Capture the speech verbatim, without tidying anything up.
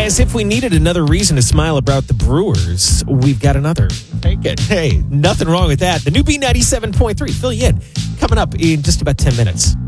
As if we needed another reason to smile about the Brewers, we've got another. Take it. Hey, nothing wrong with that. The new B ninety-seven point three. Fill you in. Coming up in just about ten minutes.